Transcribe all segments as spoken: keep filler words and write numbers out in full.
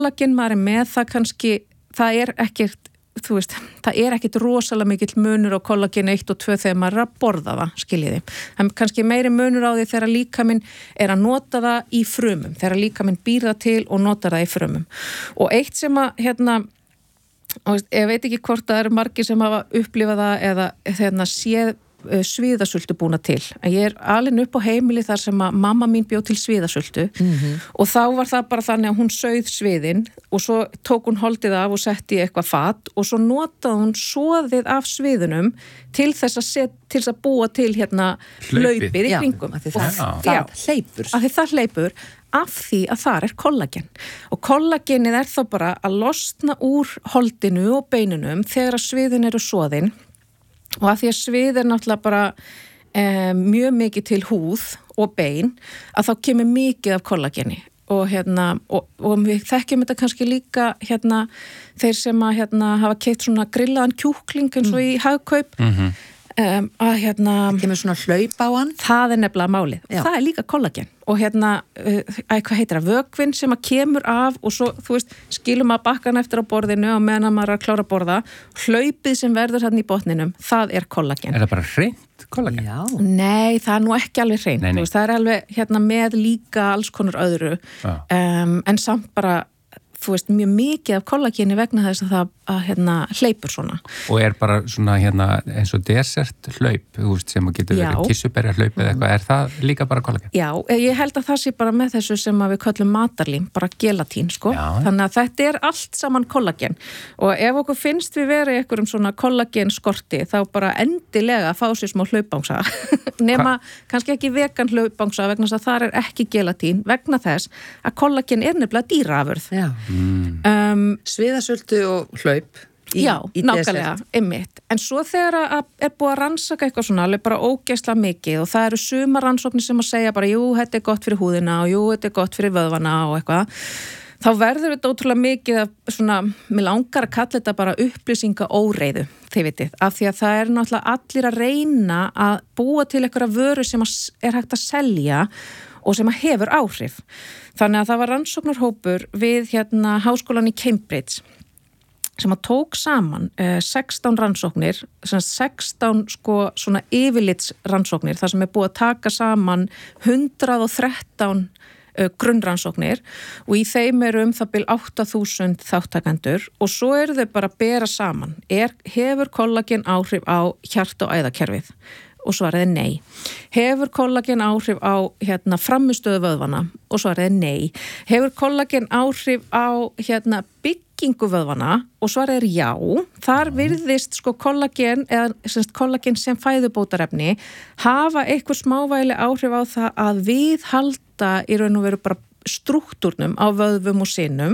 kollagen maður er með það kannski, það er ekkert, þú veist, það er ekkert rosalega mikill munur á kollagen eitt og tvö þegar maður er að borða það, skiljiði. Það er kannski meiri munur á því þegar líkaminn er að nota það í frumum, þegar líkaminn býr það til og notar það í frumum. Og eitt sem að, hérna, og ég veit ekki hvort það eru margir sem hafa upplifað það eða hérna, séð sviðasöldu búna til. Ég er alin upp á heimili þar sem að mamma mín bjó til sviðasöldu mm-hmm. og þá var það bara þannig að hún sauð sviðin og svo tók hún holdið af og setti í eitthvað fat og svo notaði hún soðið af sviðunum til þess að, set, til þess að búa til hérna hlaupið í kringum. Já, það, það, það hleypur. Af því það hleypur af því að þar er kollagen. Og kollagenið er þá bara að losna úr holdinu og beinunum þegar að sviðin eru soðin. Og að því að svið er náttúrulega bara e, mjög mikið til húð og bein að þá kemur mikið af kollageni og hérna og, og við þekkjum þetta kannski líka hérna þeir sem að hérna hafa keypt svona grillaðan kjúkling eins og mm. í Hagkaup mm-hmm. um, að hérna kemur svona hlaup á hann. Það er nefnilega málið. Já. Það er líka kollagen og hérna uh, hvað heitir það, vökvinn sem að kemur af og svo, þú veist, skilum að bakkan eftir á borðinu og meðan maður er að klára að borða hlaupið sem verður hérna í botninum, það er kollagen. Er það bara hreint kollagen? Já. Nei, það er nú ekki alveg hreint, þú veist, það er alveg hérna með líka alls konar öðru um, en samt bara þú veist, mjög mikið af kollageni vegna þess að það að, hérna, hleypur svona. Og er bara svona hérna eins og desert hlaup, þú veist, sem að getur verið kissuberja hlaup eða eitthvað, er það líka bara kollagen? Já, ég held að það sé bara með þessu sem að við köllum matarlím, bara gelatín, sko. Já. Þannig að þetta er allt saman kollagen. Og ef okkur finnst við verið ykkur um svona kollagen skorti, þá bara endilega fá sér smá hlaupbangsa. Nema kannski ekki vegan hlaupbangsa vegna þess að það er ekki gelatín vegna þess að kollagen er nefnilega dýraafurð. Já. Mm. Um, Sviðasöldu og hlaup í, já, í nákvæmlega, einmitt en svo þegar að er búið að rannsaka eitthvað svona alveg bara ógeðslega mikið og það eru sumar rannsóknir sem að segja bara jú, þetta er gott fyrir húðina og jú, þetta er gott fyrir vöðvana og eitthvað þá verður þetta ótrúlega mikið að svona, mér langar að kalla þetta bara upplýsinga óreiðu, þið vitið, af því að það er náttúrulega allir að reyna að búa til eitthvað vöru sem er hægt að selja og sem að hefur áhrif. Þannig að það var rannsóknarhópur við hérna háskólan í Cambridge sem að tók saman eh, sextán rannsóknir, sextán sko svona yfirlits rannsóknir, þar sem er búið að taka saman hundrað og þrettán uh, grunnrannsóknir og í þeim eru um það bil átta þúsund þáttakendur og svo eru þau bara að bera saman. Er, hefur kollagen áhrif á hjarta- og æðakerfið? Og svaraði nei. Hefur kollagen áhrif á hérna, framistöðu vöðvana? Og svaraði nei. Hefur kollagen áhrif á hérna, byggingu vöðvana? Og svaraði já. Þar virðist sko kollagen, eða semst kollagen sem fæðubótarefni hafa eitthvað smávægileg áhrif á það að viðhalda í raun og veru bara strúktúrnum á vöðvum og sinnum.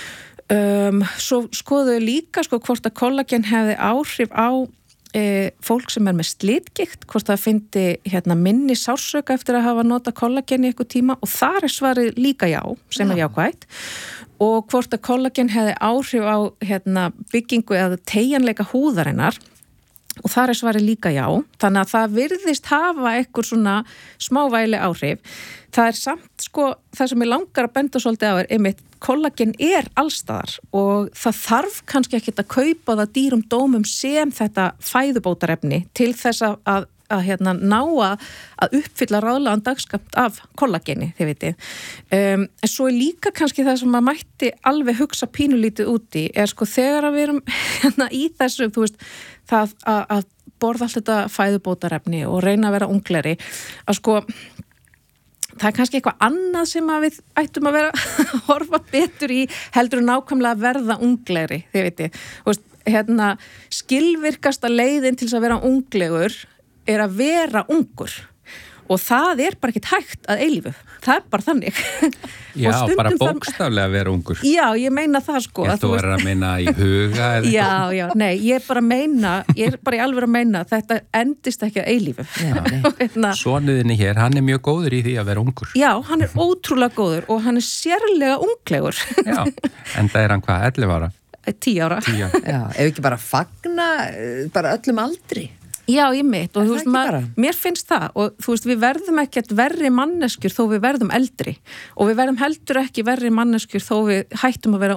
Um, svo skoðuðu líka sko hvort að kollagen hefði áhrif á E, fólk sem er með slitgikt, hvort það fyndi hérna, minni sársauka eftir að hafa nota kollagen í eitthvað tíma og þar er svarið líka já, sem já. Er jákvætt og hvort að kollagen hefði áhrif á hérna, byggingu eða teygjanleika húðarinnar og þar er svarið líka já, þannig að það virðist hafa eitthvað svona smávæli áhrif. Það er samt sko, það sem ég langar að benda svolítið á er einmitt kollagen er allstaðar og það þarf kannski ekkert að kaupa það dýrum dómum sem þetta fæðubótarefni til þess að, að, að hérna, ná að, að uppfylla ráðlegan dagskamt af kollageni, þið vitið. Um, en svo er líka kannski það sem maður mætti alveg hugsa pínulítið úti er sko þegar að við erum hérna, í þessu, þú veist, það að, að borða allt þetta fæðubótarefni og reyna að vera ungleri, að sko það er kannski eitthvað annað sem að við ættum að vera að horfa betur í heldur nákvæmlega að verða unglegri, þið veitir. Hérna, skilvirkasta leiðin til þess að vera unglegur er að vera ungur og það er bara ekkert hægt að eilífu. Það er bara þannig. Já, bara bókstaflega að vera ungur. Já, ég meina það sko. Ég þú verður að meina í huga eða Já, já, nei, ég bara meina, ég er bara í alveg að meina þetta endist ekki að eilífu. hérna, Sonuðinni hér, hann er mjög góður í því að vera ungur. Já, hann er ótrúlega góður og hann er sérlega unglegur. Já, en það er hann hvað, ellefu ára? Tíu ára. Tíu ára. Já, ef ekki bara fagna bara öllum aldri. Já, ég mitt og þú veist, maður, mér finnst það og þú veist, við verðum ekkert verri manneskjur þó við verðum eldri og við verðum heldur ekki verri manneskjur þó við hættum að vera